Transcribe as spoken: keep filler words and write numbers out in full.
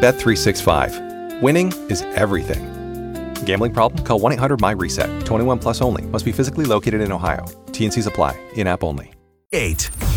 Bet three sixty-five. Winning is everything. Gambling problem? Call one eight hundred my reset. twenty-one plus only. Must be physically located in Ohio. T N Cs apply. In-app only. Eight.